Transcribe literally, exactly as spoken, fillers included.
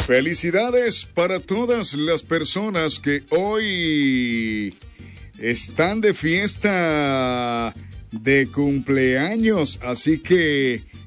Felicidades para todas las personas que hoy están de fiesta de cumpleaños, así que